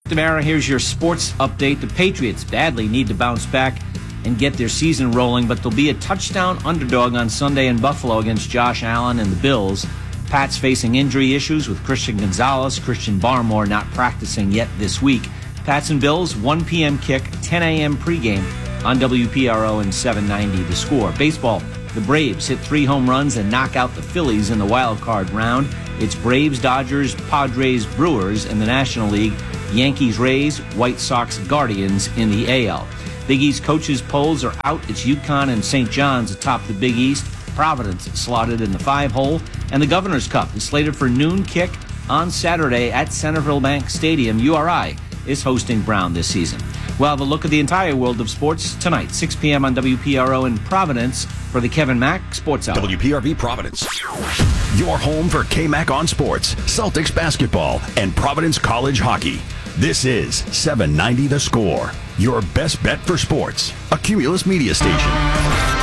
Tamara, here's your sports update. The Patriots badly need to bounce back and get their season rolling, but they'll be a touchdown underdog on Sunday in Buffalo against Josh Allen and the Bills. Pats facing injury issues with Christian Gonzalez, Christian Barmore not practicing yet this week. Pats and Bills, 1 p.m. kick, 10 a.m. pregame on WPRO and 790 The Score. Baseball, the Braves hit 3 home runs and knock out the Phillies in the wild card round. It's Braves, Dodgers, Padres, Brewers in the National League, Yankees, Rays, White Sox, Guardians in the AL. Big East coaches polls are out. It's UConn and St. John's atop the Big East. Providence slotted in the 5-hole. And the Governor's Cup is slated for noon kick on Saturday at Centerville Bank Stadium. URI is hosting Brown this season. We'll have a look at the entire world of sports tonight, 6 p.m. on WPRO in Providence for the Kevin Mack Sports Hour. WPRV Providence. Your home for K-Mac on sports, Celtics basketball, and Providence College hockey. This is 790 The Score, your best bet for sports, a Cumulus media station.